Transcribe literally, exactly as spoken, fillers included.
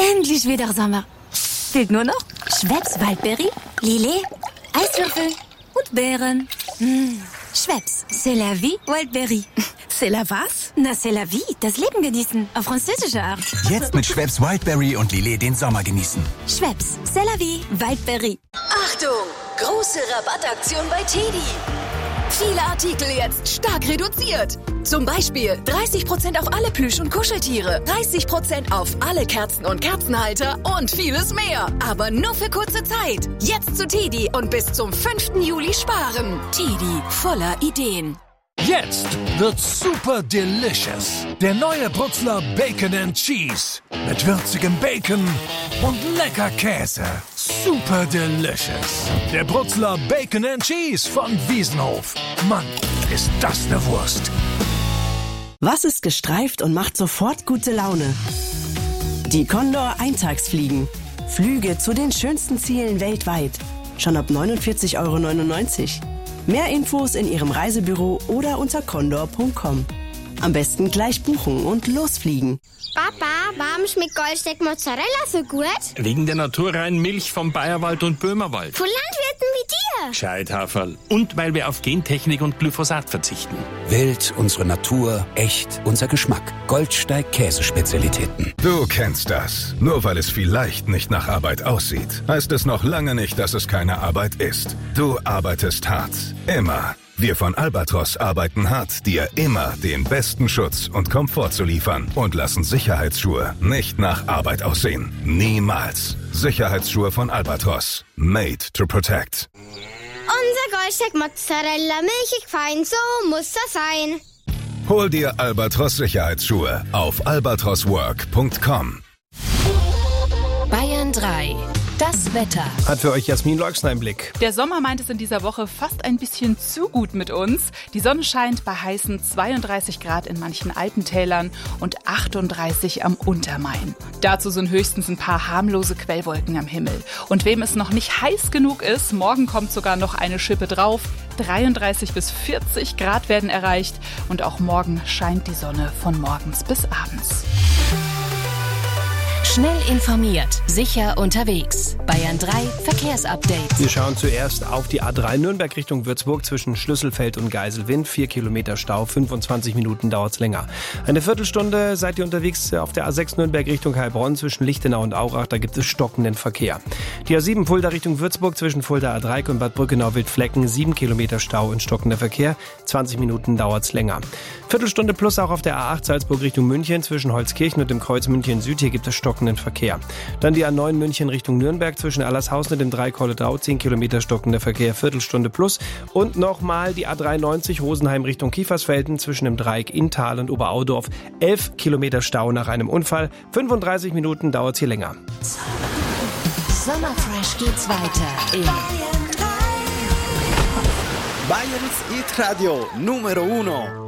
Endlich wieder Sommer. Fehlt nur noch Schweppes Waldberry, Lillet, Eiswürfel und Beeren. Mmh. Schweppes, c'est la vie, Waldberry. C'est la was? Na, c'est la vie, das Leben genießen, auf französische Art. Jetzt mit Schweppes Wildberry und Lillet den Sommer genießen. Schweppes, c'est la vie, Waldberry. Achtung, große Rabattaktion bei Teddy. Viele Artikel jetzt stark reduziert. Zum Beispiel dreißig Prozent auf alle Plüsch- und Kuscheltiere, dreißig Prozent auf alle Kerzen und Kerzenhalter und vieles mehr. Aber nur für kurze Zeit. Jetzt zu Teddy und bis zum fünften Juli sparen. Teddy, voller Ideen. Jetzt wird's super delicious. Der neue Brutzler Bacon and Cheese. Mit würzigem Bacon und lecker Käse. Super delicious. Der Brutzler Bacon and Cheese von Wiesenhof. Mann, ist das eine Wurst. Was ist gestreift und macht sofort gute Laune? Die Condor Eintagsfliegen. Flüge zu den schönsten Zielen weltweit. Schon ab neunundvierzig Euro neunundneunzig. Mehr Infos in Ihrem Reisebüro oder unter condor punkt com. Am besten gleich buchen und losfliegen. Papa, warum schmeckt Goldsteak Mozzarella so gut? Wegen der naturreinen Milch vom Bayerwald und Böhmerwald. Von Landwirten wie dir. Gescheithaferl. Und weil wir auf Gentechnik und Glyphosat verzichten. Wild, unsere Natur, echt, unser Geschmack. Goldsteig Käsespezialitäten. Du kennst das. Nur weil es vielleicht nicht nach Arbeit aussieht, heißt es noch lange nicht, dass es keine Arbeit ist. Du arbeitest hart. Immer. Wir von Albatros arbeiten hart, dir immer den besten Schutz und Komfort zu liefern und lassen Sicherheitsschuhe nicht nach Arbeit aussehen. Niemals. Sicherheitsschuhe von Albatros. Made to protect. Unser Goldsteak Mozzarella, milchig fein, so muss das sein. Hol dir Albatros Sicherheitsschuhe auf albatros work punkt com. Bayern drei. Das Wetter. Hat für euch Jasmin Leuxner im Blick. Der Sommer meint es in dieser Woche fast ein bisschen zu gut mit uns. Die Sonne scheint bei heißen zweiunddreißig Grad in manchen Alpentälern und achtunddreißig am Untermain. Dazu sind höchstens ein paar harmlose Quellwolken am Himmel. Und wem es noch nicht heiß genug ist, morgen kommt sogar noch eine Schippe drauf. dreiunddreißig bis vierzig Grad werden erreicht und auch morgen scheint die Sonne von morgens bis abends. Schnell informiert, sicher unterwegs. Bayern drei Verkehrsupdate. Wir schauen zuerst auf die A drei Nürnberg Richtung Würzburg zwischen Schlüsselfeld und Geiselwind. Vier Kilometer Stau, fünfundzwanzig Minuten dauert's länger. Eine Viertelstunde seid ihr unterwegs auf der A sechs Nürnberg Richtung Heilbronn zwischen Lichtenau und Aurach. Da gibt es stockenden Verkehr. Die A sieben Fulda Richtung Würzburg zwischen Fulda A drei und Bad Brückenau-Wildflecken. Sieben Kilometer Stau und stockender Verkehr. zwanzig Minuten dauert's länger. Viertelstunde plus auch auf der A acht Salzburg Richtung München zwischen Holzkirchen und dem Kreuz München Süd. Hier gibt es stockenden Verkehr. Dann die A neun München Richtung Nürnberg zwischen Allershausen und dem Dreikolle-Drau, zehn Kilometer stockender Verkehr, Viertelstunde plus. Und nochmal die A dreiundneunzig Rosenheim Richtung Kiefersfelden zwischen dem Dreieck Inntal und Oberaudorf, elf Kilometer Stau nach einem Unfall, fünfunddreißig Minuten dauert es hier länger. Sommerfresh geht's weiter in Bayerns Hit Radio Numero uno.